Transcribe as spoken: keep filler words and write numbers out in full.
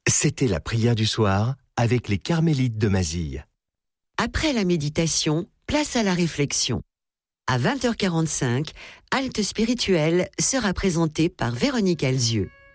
C'était la prière du soir avec les Carmélites de Mazille. Après la méditation, place à la réflexion. À vingt heures quarante-cinq, Halte spirituelle sera présentée par Véronique Alzieux.